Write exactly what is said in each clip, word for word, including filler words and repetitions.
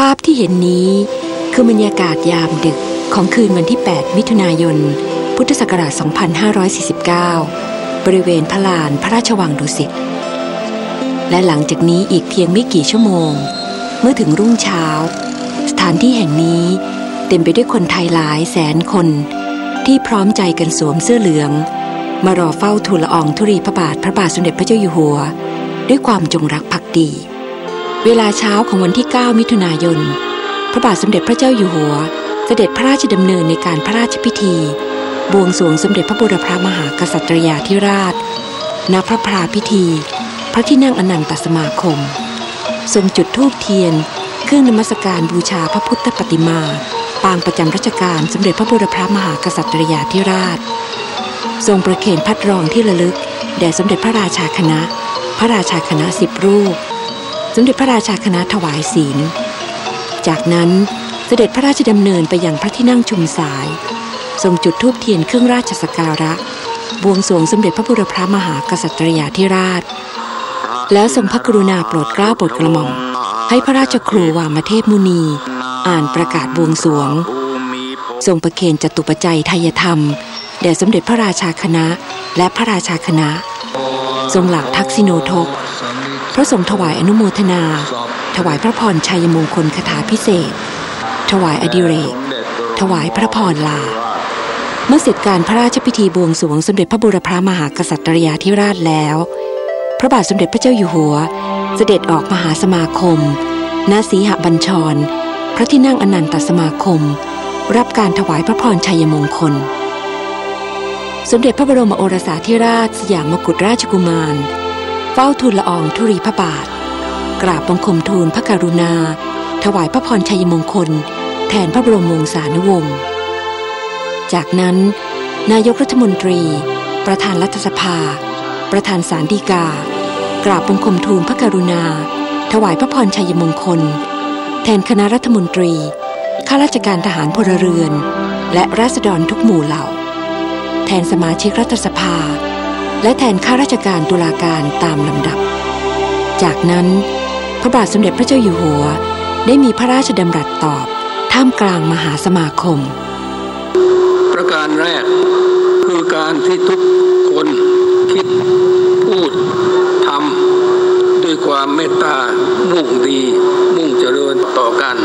าพที่เห็นนี้คือบรรยากาศยามดึกของคืนวันที่แปดมิถุนายนพุทธศักราชสองพันห้าร้อยสี่สิบเก้าบริเวณพระลานพระราชวังดุสิตและหลังจากนี้อีกเพียงไม่กี่ชั่วโมงเมื่อถึงรุ่งเช้าสถานที่แห่งนี้เต็มไปด้วยคนไทยหลายแสนคนที่พร้อมใจกันสวมเสื้อเหลืองมารอเฝ้าทูลละอองธุลีพระบาทพระบาทสมเด็จพระเจ้าอยู่หัวด้วยความจงรักภักดีเวลาเช้าของวันที่เก้ามิถุนายนพระบาทสมเด็จพระเจ้าอยู่หัวเสด็จพระราชดำเนินในการพระราชพิธีบวงสรวงสมเด็จพระบูรพมหากษัตริยาธิราชณพระพราพิธีพระที่นั่งอนันตสมาคมทรงจุดธูปเทียนเครื่องนมัสการบูชาพระพุทธปฏิมาปางประจำรัชกาลสมเด็จพระบูรพมหากษัตริยาธิราชทรงประเคนพัดรองที่ระลึกแด่สมเด็จพระราชาคณะพระราชาคณะสิบรูปสมเด็จพระราชาคณะถวายศีลจากนั้นเสด็จพระราชดำเนินไปยังพระที่นั่งชุมสายทรงจุดธูปเทียนเครื่องราชสักการะบวงสรวงสมเด็จพระบูรพมหากษัตริยาธิราชแล้วทรงพระกรุณาโปรดเกล้าโปรดกระหม่อมให้พระราชครูวามเทพมุนีอ่านประกาศบวงสรวงทรงประเคนจตุปัจจัยไทยธรรมแด่สมเด็จพระราชาคณะและพระราชาคณะทรงหลักทักษิโนทกพระสงฆ์ถวายอนุโมทนาถวายพระพรชัยมงคลคาถาพิเศษถวายอดิเรกถวายพระพรลาเมื่อเสร็จการพระราชพิธีบวงสรวงสมเด็จพระบูรพมหากษัตริยาธิราชแล้วพระบาทสมเด็จพระเจ้าอยู่หัวเสด็จออกมหาสมาคมณสีหบัญชรพระที่นั่งอนันตสมาคมรับการถวายพระพรชัยมงคลสมเด็จพระบรมโอรสาธิราชสยามกุฎราชกุมารเฝ้าทูลละอองธุลีพระบาทกราบบังคมทูลพระกรุณาถวายพระพรชัยมงคลแทนพระบรมวงศานุวงศ์จากนั้นนายกรัฐมนตรีประธานรัฐสภาประธานศาลฎีกากราบบังคมทูลพระกรุณาถวายพระพรชัยมงคลแทนคณะรัฐมนตรีข้าราชการทหารพลเรือนและราษฎรทุกหมู่เหล่าแทนสมาชิกรัฐสภาและแทนข้าราชการตุลาการตามลำดับจากนั้นพระบาทสมเด็จพระเจ้าอยู่หัวได้มีพระราชดำรัสตอบท่ามกลางมหาสมาคมประการแรกคือการที่ทุกคนคิดพูดทำด้วยความเมตตามุ่งดีมุ่งเจริญต่อกัน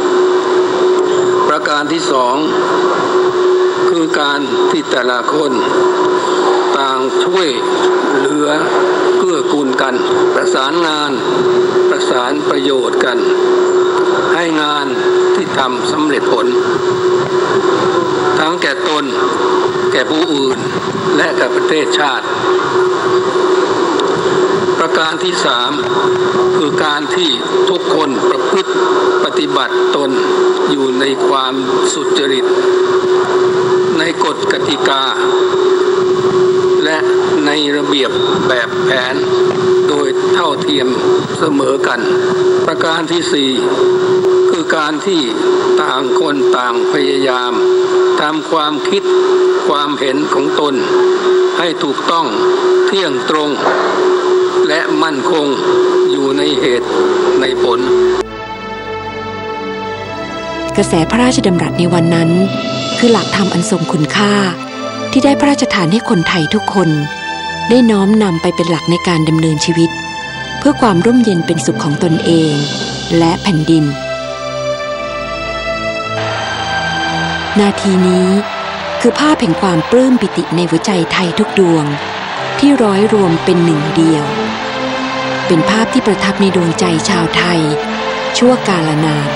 ประการที่สองคือการที่แต่ละคนต่างช่วยเหลือเกื้อกูลกันประสานงานประสานประโยชน์กันให้งานที่ทำสำเร็จผลทั้งแก่ตนแก่ผู้อื่นและแก่ประเทศชาติประการที่สามคือการที่ทุกคนประพฤติปฏิบัติตนอยู่ในความสุจริตในกฎกติกาและในระเบียบแบบแผนโดยเท่าเทียมเสมอกันประการที่สี่คือการที่ต่างคนต่างพยายามทำความคิดความเห็นของตนให้ถูกต้องเที่ยงตรงและมั่นคงอยู่ในเหตุในผลกระแสพระราชดำรัสในวันนั้นคือหลักธรรมอันทรงคุณค่าที่ได้พระราชทานให้คนไทยทุกคนได้น้อมนำไปเป็นหลักในการดำเนินชีวิตเพื่อความร่มเย็นเป็นสุขของตนเองและแผ่นดินนาทีนี้คือภาพแห่งความปลื้มปิติในหัวใจไทยทุกดวงที่ร้อยรวมเป็นหนึ่งเดียวเป็นภาพที่ประทับในดวงใจชาวไทยชั่วกาลนาน